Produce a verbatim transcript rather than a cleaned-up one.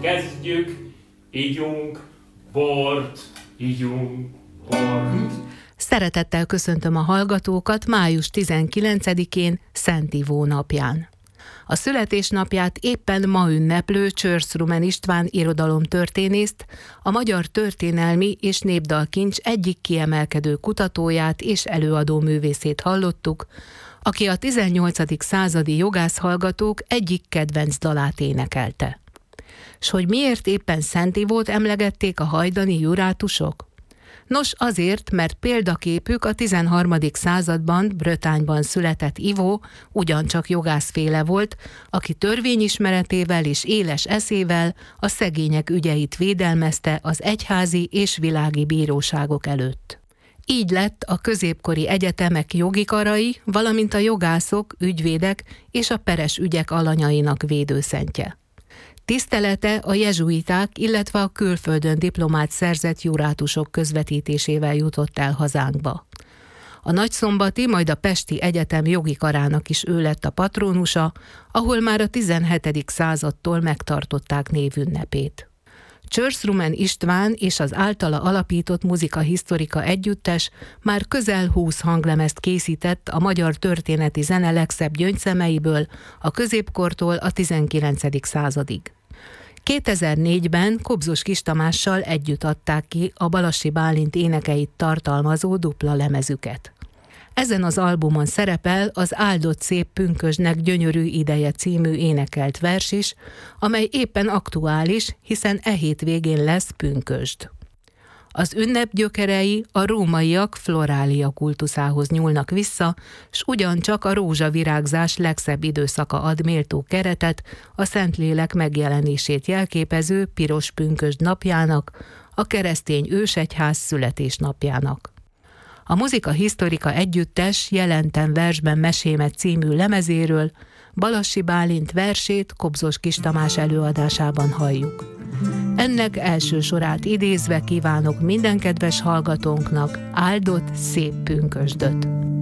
kezdjük, ígyunk bort, ígyunk bort. Szeretettel köszöntöm a hallgatókat május tizenkilencedikén, Szent Ivó napján. A születésnapját éppen ma ünneplő Csörszrumen István irodalomtörténészt, a magyar történelmi és népdalkincs egyik kiemelkedő kutatóját és előadó művészét hallottuk, aki a tizennyolcadik századi jogászhallgatók egyik kedvenc dalát énekelte. S hogy miért éppen Szent Ivót emlegették a hajdani jurátusok? Nos, azért, mert példaképük a tizenharmadik században Brötányban született Ivó ugyancsak jogászféle volt, aki törvényismeretével és éles eszével a szegények ügyeit védelmezte az egyházi és világi bíróságok előtt. Így lett a középkori egyetemek jogi karai, valamint a jogászok, ügyvédek és a peres ügyek alanyainak védőszentje. Tisztelete a jezsuiták, illetve a külföldön diplomát szerzett jurátusok közvetítésével jutott el hazánkba. A nagyszombati, majd a pesti egyetem jogi karának is ő lett a patrónusa, ahol már a tizenhetedik századtól megtartották névünnepét. Csörszrumen István és az általa alapított muzikahisztorika együttes már közel húsz hanglemezt készített a magyar történeti zene legszebb gyöngyszemeiből a középkortól a tizenkilencedik századig. kétezer-négyben Kobzos Kis Tamással együtt adták ki a Balassi Bálint énekeit tartalmazó dupla lemezüket. Ezen az albumon szerepel az Áldott szép pünkösdnek gyönyörű ideje című énekelt vers is, amely éppen aktuális, hiszen e hét végén lesz pünkösd. Az ünnep gyökerei a rómaiak florália kultuszához nyúlnak vissza, s ugyancsak a rózsavirágzás legszebb időszaka ad méltó keretet a Szentlélek megjelenését jelképező piros pünkösd napjának, a keresztény ősegyház születésnapjának. A muzikahisztorika együttes Jelentem versben mesémet című lemezéről Balassi Bálint versét Kobzos Kis Tamás előadásában halljuk. Ennek első sorát idézve kívánok minden kedves hallgatónknak áldott szép pünkösdöt!